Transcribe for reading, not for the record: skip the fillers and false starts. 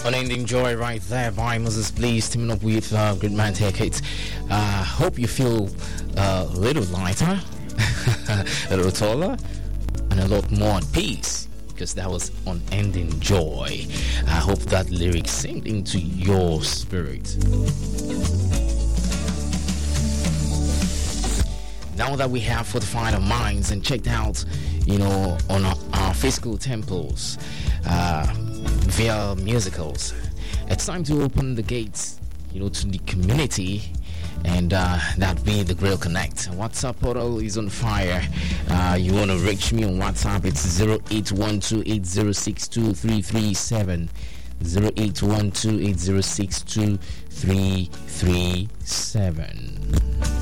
Unending Joy right there by Moses Bliss, teaming up with Good Man Take It. Hope you feel a little lighter, a little taller, and a lot more at peace, because that was Unending Joy. I hope that lyric sank into your spirit. Now that we have fortified our minds and checked out, on our physical temples via musicals, it's time to open the gates, to the community, and that be the Grail Connect. WhatsApp portal is on fire. You want to reach me on WhatsApp? It's 081280623337. 081280623337.